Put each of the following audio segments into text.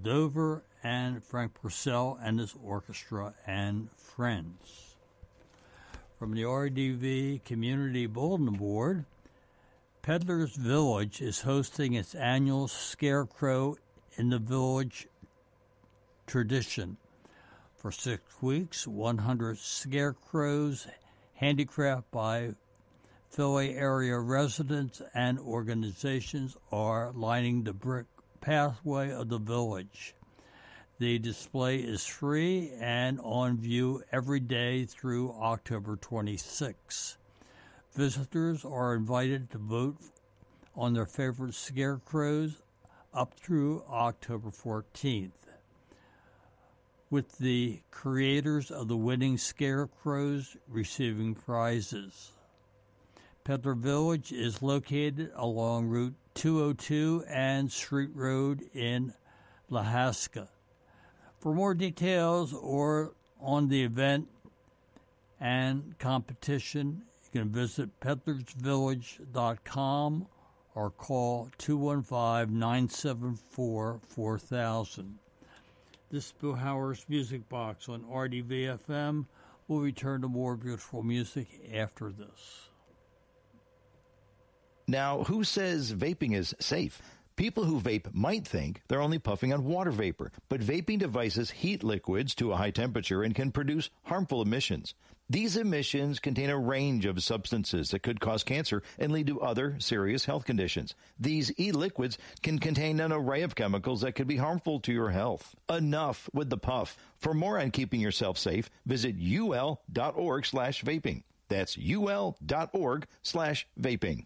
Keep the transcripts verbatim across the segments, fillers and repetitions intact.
Dover and Frank Purcell and his orchestra and friends. From the R D V Community Bulletin Board, Peddler's Village is hosting its annual Scarecrow in the Village tradition. For six weeks, one hundred scarecrows handicrafted by Philly area residents and organizations are lining the brick pathway of the village. The display is free and on view every day through October twenty-sixth. Visitors are invited to vote on their favorite scarecrows up through October fourteenth, with the creators of the winning scarecrows receiving prizes. Peddler Village is located along Route two oh two and Street Road in Lahaska. For more details or on the event and competition, you can visit peddlers village dot com or call two one five, nine seven four, four thousand. This is Bill Howard's Music Box on R D V F M. We'll return to more beautiful music after this. Now, who says vaping is safe? People who vape might think they're only puffing on water vapor, but vaping devices heat liquids to a high temperature and can produce harmful emissions. These emissions contain a range of substances that could cause cancer and lead to other serious health conditions. These e-liquids can contain an array of chemicals that could be harmful to your health. Enough with the puff. For more on keeping yourself safe, visit ul.org slash vaping. That's ul.org slash vaping.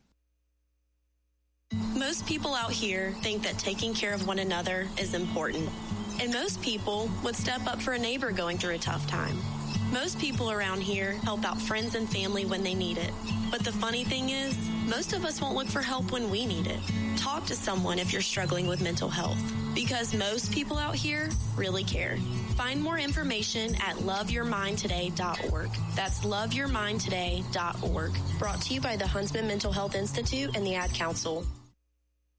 Most people out here think that taking care of one another is important. And most people would step up for a neighbor going through a tough time. Most people around here help out friends and family when they need it. But the funny thing is, most of us won't look for help when we need it. Talk to someone if you're struggling with mental health, because most people out here really care. Find more information at love your mind today dot org. That's love your mind today dot org. Brought to you by the Huntsman Mental Health Institute and the Ad Council.